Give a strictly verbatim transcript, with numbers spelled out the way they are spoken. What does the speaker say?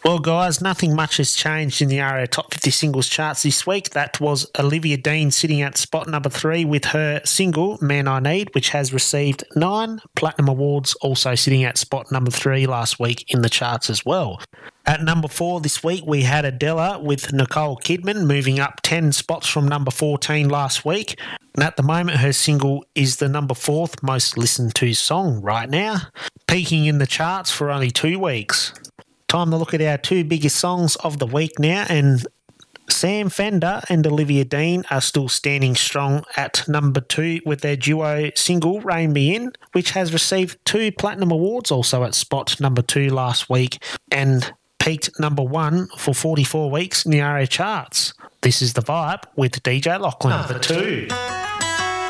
Well, guys, nothing much has changed in the A R I A Top fifty Singles charts this week. That was Olivia Dean sitting at spot number three with her single, Man I Need, which has received nine Platinum Awards, also sitting at spot number three last week in the charts as well. At number four this week, we had Adela with Nicole Kidman moving up ten spots from number fourteen last week. And at the moment, her single is the number fourth most listened to song right now, peaking in the charts for only two weeks. Time to look at our two biggest songs of the week now, and Sam Fender and Olivia Dean are still standing strong at number two with their duo single, Rein Me In, which has received two Platinum Awards, also at spot number two last week, and peaked number one for forty-four weeks in the A R I A charts. This is The Vibe with D J Lachlan. Number two.